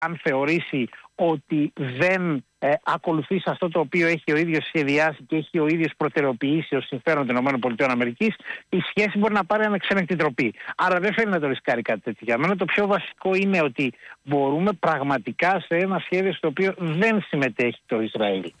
αν θεωρήσει ότι δεν ακολουθεί σε αυτό το οποίο έχει ο ίδιος σχεδιάσει και έχει ο ίδιος προτεραιοποιήσει ως συμφέρον των ΗΠΑ, η σχέση μπορεί να πάρει ανεξέλεγκτη τροπή. Άρα δεν θέλει να το ρισκάρει κάτι τέτοιο. Για μένα το πιο βασικό είναι ότι μπορούμε πραγματικά σε ένα σχέδιο στο οποίο δεν συμμετέχει το Ισραήλ.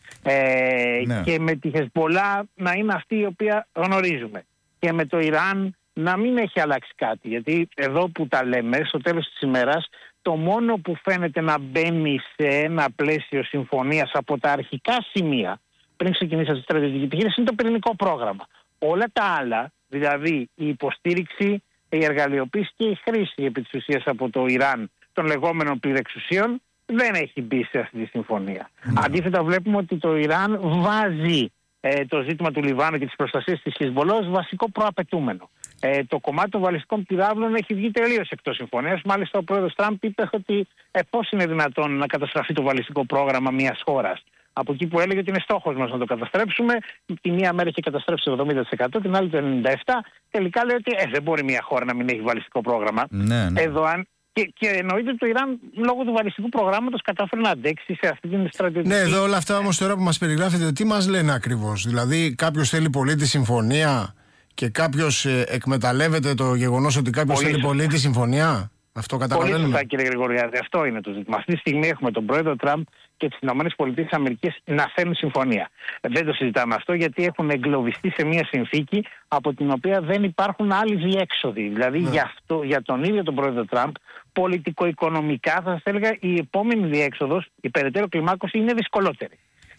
Και με τη Χεσμπολά να είναι αυτή η οποία γνωρίζουμε. Και με το Ιράν να μην έχει αλλάξει κάτι. Γιατί εδώ που τα λέμε, στο τέλος της ημέρας, το μόνο που φαίνεται να μπαίνει σε ένα πλαίσιο συμφωνίας από τα αρχικά σημεία πριν ξεκινήσει τη στρατιωτική επιχείρηση είναι το πυρηνικό πρόγραμμα. Όλα τα άλλα, δηλαδή η υποστήριξη, η εργαλειοποίηση και η χρήση επί της ουσίας από το Ιράν των λεγόμενων πληρεξουσίων, δεν έχει μπει σε αυτή τη συμφωνία. Αντίθετα, βλέπουμε ότι το Ιράν βάζει το ζήτημα του Λιβάνου και της προστασίας της Χεσμπολά ως βασικό προαπαιτούμενο. Το κομμάτι των βαλιστικών πυράβλων έχει βγει τελείως εκτός συμφωνίας. Μάλιστα, ο πρόεδρος Τραμπ είπε ότι πώς είναι δυνατόν να καταστραφεί το βαλιστικό πρόγραμμα μιας χώρας. Από εκεί που έλεγε ότι είναι στόχος μας να το καταστρέψουμε, τη μία μέρα είχε καταστρέψει το 70%, την άλλη το 97%. Τελικά λέει ότι δεν μπορεί μια χώρα να μην έχει βαλιστικό πρόγραμμα. Ναι. Και εννοείται ότι το Ιράν λόγω του βαλιστικού προγράμματος κατάφερε να αντέξει σε αυτή την στρατιωτική. Ναι, εδώ όλα αυτά όμως τώρα που μας περιγράφετε, τι μας λένε ακριβώς? Δηλαδή, κάποιος θέλει πολίτη συμφωνία και κάποιος εκμεταλλεύεται το γεγονός ότι κάποιος θέλει πολίτη συμφωνία. Αυτό καταλαβαίνουμε. Πολύ σωστά, κύριε Γρηγοριάδη. Αυτό είναι το ζήτημα. Αυτή τη στιγμή έχουμε τον πρόεδρο Τραμπ και τις ΗΠΑ να θέλουν συμφωνία. Δεν το συζητάμε αυτό, γιατί έχουν εγκλωβιστεί σε μια συνθήκη από την οποία δεν υπάρχουν άλλοι διέξοδοι. Δηλαδή, για τον ίδιο τον πρόεδρο Τραμπ, πολιτικο-οικονομικά, θα σας έλεγα, η επόμενη διέξοδος, η περαιτέρω κλιμάκωση, είναι δυσκολότερη.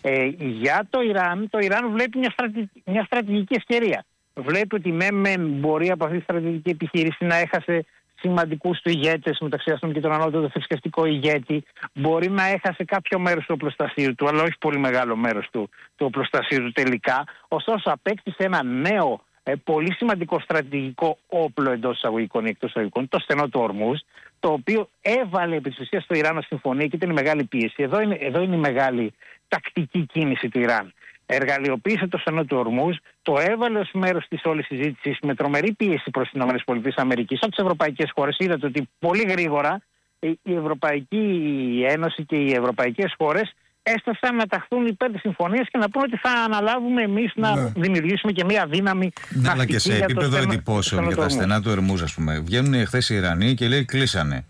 Για το Ιράν βλέπει μια στρατηγική ευκαιρία. Βλέπει ότι μπορεί από αυτή τη στρατηγική επιχείρηση να έχασε σημαντικούς του ηγέτες, μεταξύ αυτών και τον ανώτατο θρησκευτικό ηγέτη. Μπορεί να έχασε κάποιο μέρος του οπλοστασίου του, αλλά όχι πολύ μεγάλο μέρος του οπλοστασίου του τελικά. Ωστόσο, απέκτησε ένα νέο, πολύ σημαντικό στρατηγικό όπλο εντός εισαγωγικών ή εκτός εισαγωγικών, το στενό του Ορμούζ, το οποίο έβαλε επί της ουσίας στο Ιράν να συμφωνεί και ήταν η μεγάλη πίεση. Εδώ είναι η μεγάλη τακτική κίνηση του Ιράν. Εργαλειοποίησε το στενό του Ορμούζ, το έβαλε ως μέρος της όλης συζήτησης με τρομερή πίεση προς τις ΗΠΑ από τις ευρωπαϊκές χώρες. Είδατε ότι πολύ γρήγορα η Ευρωπαϊκή Ένωση και οι ευρωπαϊκές χώρες έστασαν να ταχθούν υπέρ της συμφωνίας και να πούνε ότι θα αναλάβουμε εμείς να δημιουργήσουμε και μια δύναμη. Ναι, αλλά και σε επίπεδο εντυπώσεων για τα στενά του Ορμούζ, ας πούμε. Βγαίνουν χθες οι Ιρανοί και λέει κλείσανε.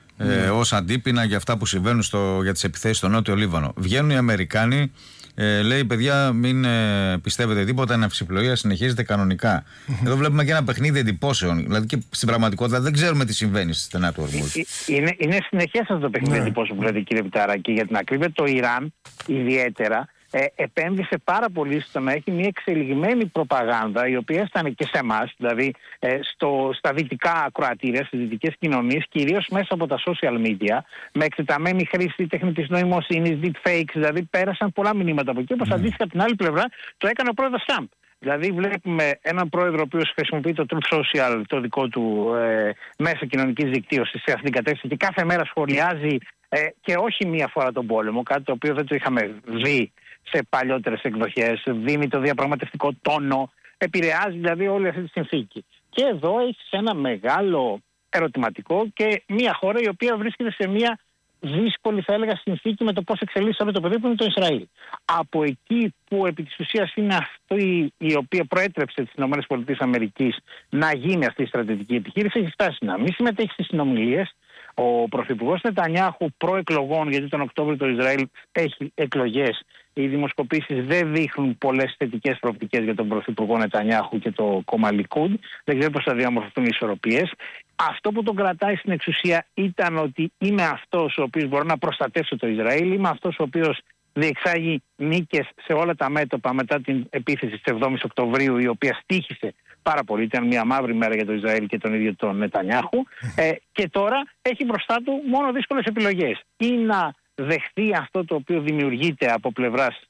Ως αντίπεινα για αυτά που συμβαίνουν για τις επιθέσεις στο Νότιο Λίβανο. Βγαίνουν οι Αμερικάνοι. Λέει, παιδιά, μην πιστεύετε τίποτα, η ναυσιπλοεία συνεχίζεται κανονικά. Εδώ βλέπουμε και ένα παιχνίδι εντυπώσεων. Δηλαδή και στην πραγματικότητα δεν ξέρουμε τι συμβαίνει στη στενά του Ορμούζ. Είναι συνεχές αυτό το παιχνίδι εντυπώσεων που λέτε, κύριε Πιταράκη. Για την ακρίβεια, το Ιράν ιδιαίτερα επένδυσε πάρα πολύ στο να έχει μια εξελιγμένη προπαγάνδα, η οποία έφτανε και σε εμάς, δηλαδή στα δυτικά ακροατήρια, στις δυτικές κοινωνίες, κυρίως μέσα από τα social media, με εκτεταμένη χρήση τεχνητής νοημοσύνης, deepfakes, δηλαδή πέρασαν πολλά μηνύματα από εκεί, όπως αντίστοιχα από την άλλη πλευρά το έκανε ο πρόεδρος Τραμπ. Δηλαδή βλέπουμε έναν πρόεδρο ο οποίος χρησιμοποιεί το Truth Social, το δικό του μέσο κοινωνικής δικτύωσης, σε αυτήν την κατεύθυνση και κάθε μέρα σχολιάζει και όχι μία φορά τον πόλεμο, κάτι το οποίο δεν το είχαμε δει σε παλιότερες εκδοχές, δίνει το διαπραγματευτικό τόνο, επηρεάζει δηλαδή όλη αυτή τη συνθήκη. Και εδώ έχει ένα μεγάλο ερωτηματικό και μια χώρα η οποία βρίσκεται σε μια δύσκολη, θα έλεγα, συνθήκη με το πώς εξελίσσεται όλο το πεδίο, που είναι το Ισραήλ. Από εκεί που επί της ουσίας είναι αυτή η οποία προέτρεψε τις ΗΠΑ να γίνει αυτή η στρατηγική επιχείρηση, έχει φτάσει να μην συμμετέχει στις συνομιλίες. Ο πρωθυπουργός Νετανιάχου προεκλογών, γιατί τον Οκτώβριο το Ισραήλ έχει εκλογές, οι δημοσκοπήσεις δεν δείχνουν πολλές θετικές προοπτικές για τον πρωθυπουργό Νετανιάχου και το κόμμα Λικούντ. Δεν ξέρω πώς θα διαμορφωθούν οι ισορροπίες. Αυτό που τον κρατάει στην εξουσία ήταν ότι είμαι αυτός ο οποίος μπορεί να προστατεύσει το Ισραήλ, είμαι αυτός ο οποίος διεξάγει νίκες σε όλα τα μέτωπα μετά την επίθεση της 7ης Οκτωβρίου, η οποία στοίχησε πάρα πολύ. Ήταν μια μαύρη μέρα για το Ισραήλ και τον ίδιο τον Νετανιάχου. Και τώρα έχει μπροστά του μόνο δύσκολες επιλογές. Ή να δεχθεί αυτό το οποίο δημιουργείται από πλευράς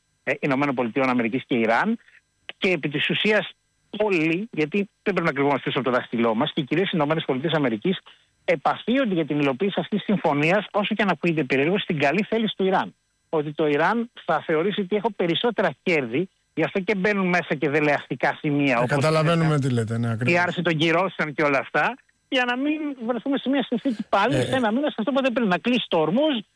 ΗΠΑ και Ιράν, και επί της ουσίας όλοι, γιατί δεν πρέπει να κρυβόμαστε πίσω από το δάχτυλό μας, και κυρίως οι ΗΠΑ επαφίονται για την υλοποίηση αυτής της συμφωνίας, όσο και αν ακούγεται περίεργο, στην καλή θέληση του Ιράν. Ότι το Ιράν θα θεωρήσει ότι έχω περισσότερα κέρδη, γι' αυτό και μπαίνουν μέσα και δελεαστικά σημεία. Καταλαβαίνουμε τι λέτε, ναι, ακριβώς. Η άρση των κυρώσεων και όλα αυτά, για να μην βρεθούμε σε μια συνθήκη πάλι σε ένα μήνα, σε αυτό που δεν πρέπει να κλείσει το Ορμούζ,